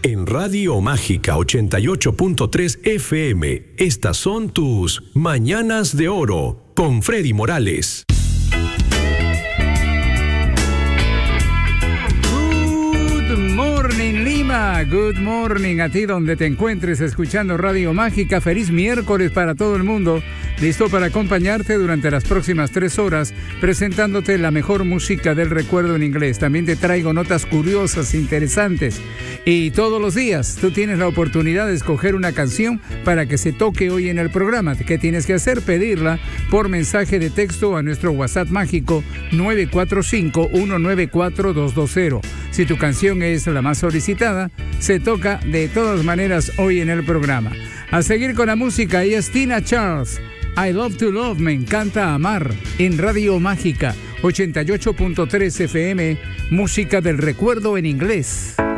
En Radio Mágica 88.3 FM, estas son tus Mañanas de Oro con Freddy Morales. Good morning a ti donde te encuentres escuchando Radio Mágica. Feliz miércoles para todo el mundo. Listo para acompañarte durante las próximas 3 horas presentándote la mejor música del recuerdo en inglés. También te traigo notas curiosas, interesantes. Y todos los días tú tienes la oportunidad de escoger una canción para que se toque hoy en el programa. ¿Qué tienes que hacer? Pedirla por mensaje de texto a nuestro WhatsApp mágico 945-194-220. Si tu canción es la más solicitada, se toca de todas maneras hoy en el programa. A seguir con la música, ella es Tina Charles. I Love to Love, me encanta amar, en Radio Mágica 88.3 FM, música del recuerdo en inglés.